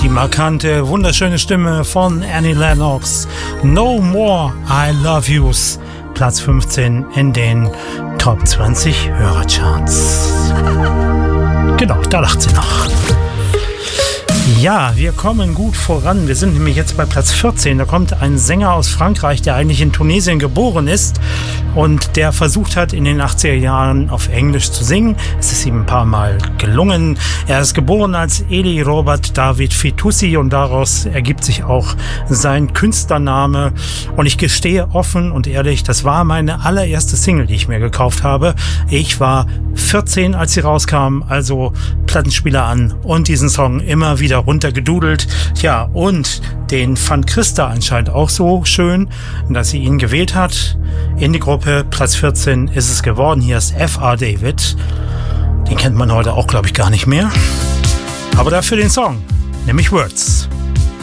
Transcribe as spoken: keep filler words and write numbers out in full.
markante, wunderschöne Stimme von Annie Lennox. No More I Love Yous. Platz fünfzehn in den Top zwanzig Hörercharts. Genau, da lacht sie noch. Ja, wir kommen gut voran. Wir sind nämlich jetzt bei Platz vierzehn. Da kommt ein Sänger aus Frankreich, der eigentlich in Tunesien geboren ist und der versucht hat, in den achtziger Jahren auf Englisch zu singen. Es ist ihm ein paar Mal gelungen. Er ist geboren als Eli Robert David Fitoussi und daraus ergibt sich auch sein Künstlername. Und ich gestehe offen und ehrlich, das war meine allererste Single, die ich mir gekauft habe. Ich war vierzehn, als sie rauskam, also Plattenspieler an und diesen Song immer wieder runtergedudelt. Ja, und den fand Christa anscheinend auch so schön, dass sie ihn gewählt hat. In die Gruppe Platz vierzehn ist es geworden. Hier ist F R David. Den kennt man heute auch, glaube ich, gar nicht mehr. Aber dafür den Song, nämlich Words.